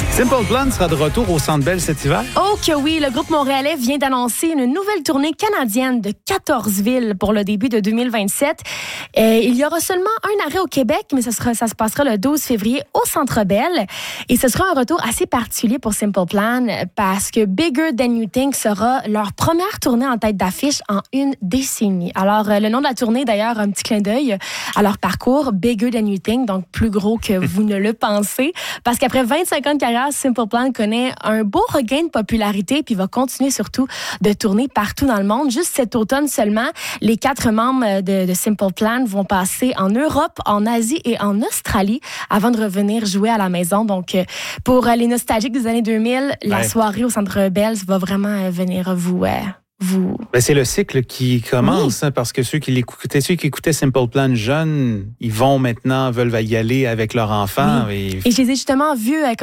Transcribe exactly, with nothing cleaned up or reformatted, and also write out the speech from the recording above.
Simple Plan sera de retour au Centre Bell cet hiver? Oh que oui, le groupe montréalais vient d'annoncer une nouvelle tournée canadienne de quatorze villes pour le début de deux mille vingt-sept. Et il y aura seulement un arrêt au Québec, mais ça, sera, ça se passera le douze février au Centre Bell. Et ce sera un retour assez particulier pour Simple Plan parce que Bigger Than You Think sera leur première tournée en tête d'affiche en une décennie. Alors, le nom de la tournée, d'ailleurs, un petit clin d'œil à leur parcours, Bigger Than You Think, donc plus gros que vous ne le pensez. Parce qu'après vingt-cinq ans de carrière, Simple Plan connaît un beau regain de popularité puis va continuer surtout de tourner partout dans le monde. Juste cet automne seulement, les quatre membres de, de Simple Plan vont passer en Europe, en Asie et en Australie avant de revenir jouer à la maison. Donc, pour les nostalgiques des années deux mille, la ouais. soirée au Centre Bell va vraiment venir vous... Euh, Vous... Ben, c'est le cycle qui commence, oui. hein, parce que ceux qui l'écoutaient, ceux qui écoutaient Simple Plan jeunes, ils vont maintenant, veulent y aller avec leur enfant. Oui. Et... et je les ai justement vus